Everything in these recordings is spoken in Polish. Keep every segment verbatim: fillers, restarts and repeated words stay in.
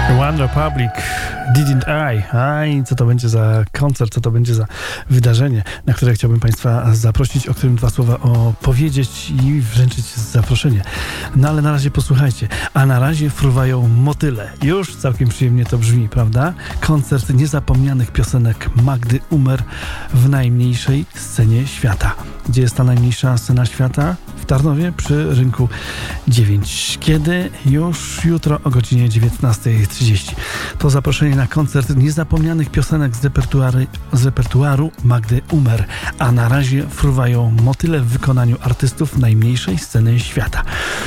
One Republic, Didn't I? Aj, co to będzie za koncert, co to będzie za wydarzenie, na które chciałbym Państwa zaprosić, o którym dwa słowa opowiedzieć i wręczyć zaproszenie. No ale na razie posłuchajcie. A na razie fruwają motyle. Już całkiem przyjemnie to brzmi, prawda? Koncert niezapomnianych piosenek Magdy Umer w najmniejszej scenie świata. Gdzie jest ta najmniejsza scena świata? W Tarnowie przy Rynku dziewięć. Kiedy? Już jutro o godzinie dziewiętnasta trzydzieści. To zaproszenie na koncert niezapomnianych piosenek z repertuaru, z repertuaru Magdy Umer. A na razie fruwają motyle w wykonaniu artystów najmniejszej sceny świata.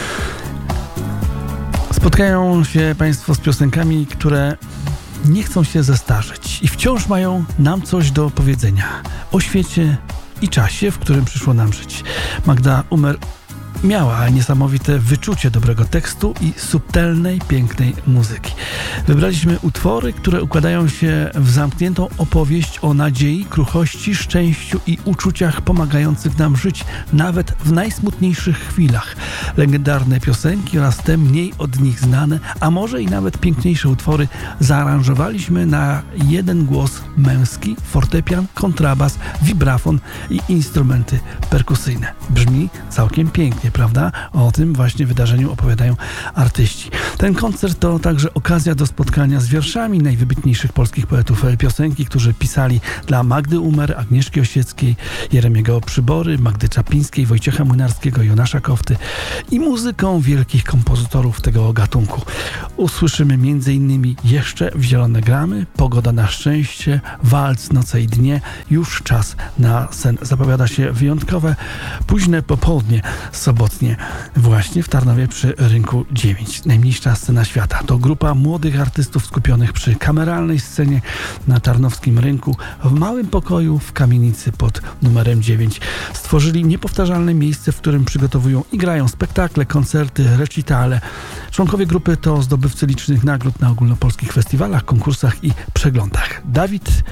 Spotkają się Państwo z piosenkami, które nie chcą się zestarzeć i wciąż mają nam coś do powiedzenia o świecie i czasie, w którym przyszło nam żyć. Magda Umer miała niesamowite wyczucie dobrego tekstu i subtelnej, pięknej muzyki. Wybraliśmy utwory, które układają się w zamkniętą opowieść o nadziei, kruchości, szczęściu i uczuciach pomagających nam żyć nawet w najsmutniejszych chwilach. Legendarne piosenki oraz te mniej od nich znane, a może i nawet piękniejsze utwory zaaranżowaliśmy na jeden głos męski, fortepian, kontrabas, wibrafon i instrumenty perkusyjne. Brzmi całkiem pięknie, prawda? O tym właśnie wydarzeniu opowiadają artyści. Ten koncert to także okazja do spotkania z wierszami najwybitniejszych polskich poetów piosenki, którzy pisali dla Magdy Umer, Agnieszki Osieckiej, Jeremiego Przybory, Magdy Czaplińskiej, Wojciecha Młynarskiego, Jonasza Kofty i muzyką wielkich kompozytorów tego gatunku. Usłyszymy między innymi Jeszcze w zielone gramy, Pogoda na szczęście, Walc, Noce i dnie, Już czas na sen. Zapowiada się wyjątkowe, późne popołudnie sobotnie właśnie w Tarnowie przy Rynku dziewięć. Najmniejsza scena świata. To grupa młodych artystów skupionych przy kameralnej scenie na Tarnowskim Rynku w małym pokoju w kamienicy pod numerem dziewięć. Stworzyli niepowtarzalne miejsce, w którym przygotowują i grają spektakle, koncerty, recitale. Członkowie grupy to zdobywcy licznych nagród na ogólnopolskich festiwalach, konkursach i przeglądach. Dawid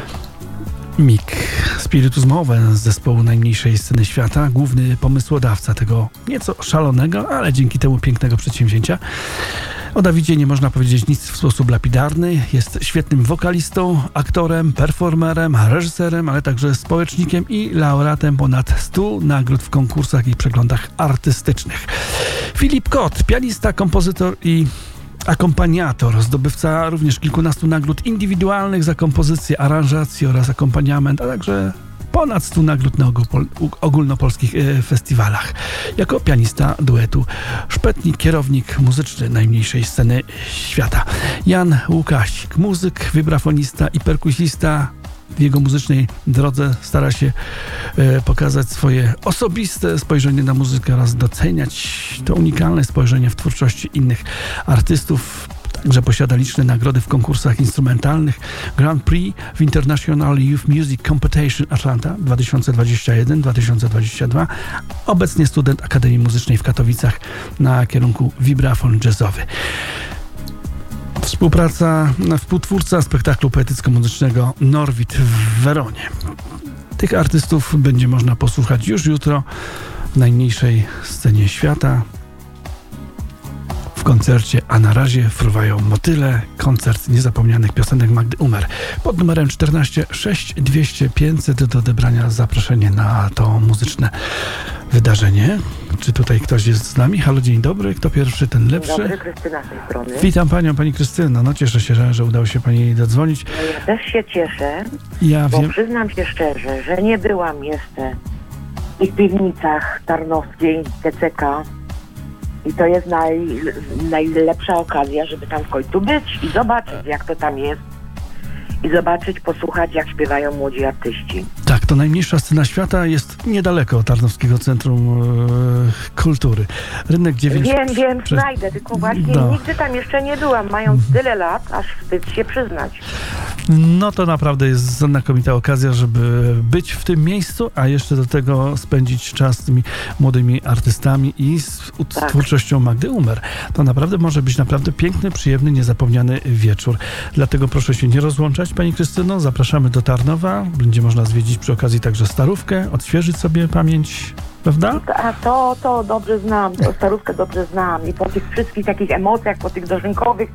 Mik, Spiritus Move z zespołu najmniejszej sceny świata, główny pomysłodawca tego nieco szalonego, ale dzięki temu pięknego przedsięwzięcia. O Dawidzie nie można powiedzieć nic w sposób lapidarny. Jest świetnym wokalistą, aktorem, performerem, reżyserem, ale także społecznikiem i laureatem ponad stu nagród w konkursach i przeglądach artystycznych. Filip Kot, pianista, kompozytor i akompaniator, zdobywca również kilkunastu nagród indywidualnych za kompozycję, aranżację oraz akompaniament, a także ponad stu nagród na ogólnopolskich festiwalach. Jako pianista duetu szpetnik, kierownik muzyczny najmniejszej sceny świata. Jan Łukasik, muzyk, wibrafonista i perkusista. W jego muzycznej drodze stara się e, pokazać swoje osobiste spojrzenie na muzykę oraz doceniać to unikalne spojrzenie w twórczości innych artystów. Także posiada liczne nagrody w konkursach instrumentalnych. Grand Prix w International Youth Music Competition Atlanta dwa tysiące dwudziesty pierwszy dwa tysiące dwudziesty drugi. Obecnie student Akademii Muzycznej w Katowicach na kierunku vibrafon jazzowy. Współpraca, współtwórca spektaklu poetycko-muzycznego Norwid w Weronie. Tych artystów będzie można posłuchać już jutro w najmniejszej scenie świata w koncercie, a na razie fruwają motyle, koncert niezapomnianych piosenek Magdy Umer. Pod numerem czternaście sześć dwieście pięćset do odebrania zaproszenie na to muzyczne wydarzenie. Czy tutaj ktoś jest z nami? Halo, dzień dobry. Kto pierwszy, ten lepszy? Dzień dobry, Krystyna z tej strony. Witam Panią, Pani Krystyno. No cieszę się, że, że udało się Pani zadzwonić. No ja też się cieszę, ja bo wiem... przyznam się szczerze, że nie byłam jeszcze w tych piwnicach tarnowskiej T C K i to jest naj, najlepsza okazja, żeby tam w końcu być i zobaczyć, jak to tam jest. I zobaczyć, posłuchać, jak śpiewają młodzi artyści. Tak, to najmniejsza scena świata jest niedaleko Tarnowskiego Centrum e, Kultury. Rynek dziewięć... Wiem, wiem, Przez... znajdę, tylko właśnie no. nigdy tam jeszcze nie byłam, mając tyle lat, aż wstyd się przyznać. No to naprawdę jest znakomita okazja, żeby być w tym miejscu, a jeszcze do tego spędzić czas z tymi młodymi artystami i z tak. twórczością Magdy Umer. To naprawdę może być naprawdę piękny, przyjemny, niezapomniany wieczór. Dlatego proszę się nie rozłączać, Pani Krystyno. Zapraszamy do Tarnowa. Będzie można zwiedzić przy okazji także Starówkę, odświeżyć sobie pamięć, prawda? A to, to dobrze znam, tę Starówkę dobrze znam i po tych wszystkich takich emocjach, po tych dożynkowych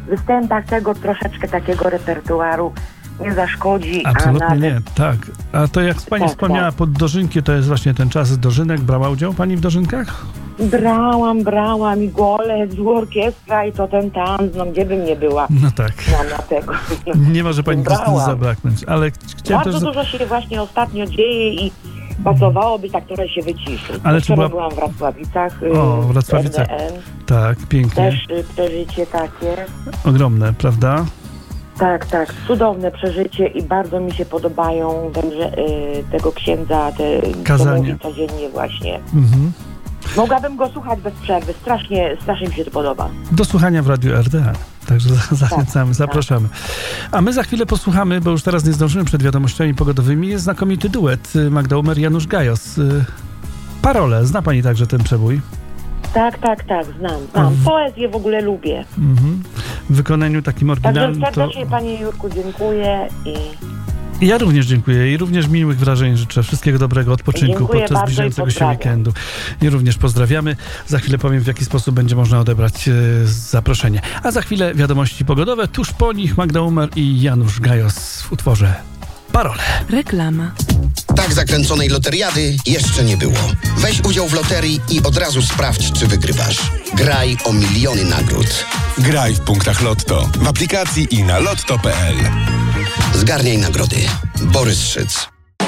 występach tego troszeczkę takiego repertuaru nie zaszkodzi. Absolutnie a nawet... nie, tak. A to jak pani Tak, wspomniała, tak. pod dożynki to jest właśnie ten czas dożynek. Brała udział pani w dożynkach? Brałam, brałam i golec, orkiestra i to ten tanc, no gdzie bym nie była No tak. na, na tego. Nie może pani Krystyny Brałam. zabraknąć, ale ch- chciałem Bardzo też... dużo się właśnie ostatnio dzieje i pasowałoby tak trochę się wyciszyć. Ale czy Wczoraj była- byłam w Wrocławicach. y, O, w Wrocławicach. R D N. Tak, pięknie. Też y, przeżycie takie. Ogromne, prawda? Tak, tak, cudowne przeżycie i bardzo mi się podobają węże, y, tego księdza, te Kazania. co mówi codziennie właśnie. Mhm. Mogłabym go słuchać bez przerwy, strasznie, strasznie mi się to podoba. Do słuchania w Radiu R D A. Także za- zachęcamy, zapraszamy. A my za chwilę posłuchamy, bo już teraz nie zdążymy przed wiadomościami pogodowymi. Jest znakomity duet y, Magda Umer, Janusz Gajos. Y, Parole. Zna pani także ten przebój? Tak, tak, tak, znam, znam. Mhm. Poezję w ogóle lubię. Mhm. W wykonaniu takim Także oryginalnym to... serdecznie Panie Jurku dziękuję i Ja również dziękuję i również miłych wrażeń życzę. Wszystkiego dobrego odpoczynku Dziękuję podczas bardzo i zbliżającego się pozdrawiam. weekendu. I również pozdrawiamy. Za chwilę powiem, w jaki sposób będzie można odebrać e, zaproszenie. A za chwilę wiadomości pogodowe. Tuż po nich Magda Umer i Janusz Gajos w utworze Parole. Reklama. Tak zakręconej loteriady jeszcze nie było. Weź udział w loterii i od razu sprawdź, czy wygrywasz. Graj o miliony nagród. Graj w punktach Lotto, w aplikacji i na lotto kropka p l. Zgarniaj nagrody. Borys Szyc.